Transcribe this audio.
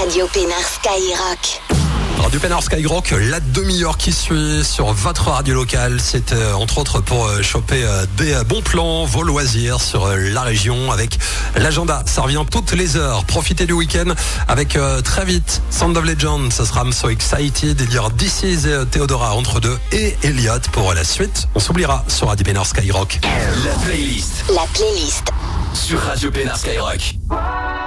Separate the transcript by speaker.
Speaker 1: Radio Pénard Skyrock.
Speaker 2: Radio Pénard Skyrock, la demi-heure qui suit sur votre radio locale. C'est entre autres pour choper des bons plans, vos loisirs sur la région avec l'agenda. Ça revient toutes les heures. Profitez du week-end avec très vite Sound of Legend. Ce sera I'm So Excited. Il y aura This Is et Théodora entre deux et Elliot pour la suite. On s'oubliera sur Radio Pénard Skyrock.
Speaker 3: La playlist
Speaker 1: La playlist
Speaker 3: sur Radio Pénard Skyrock.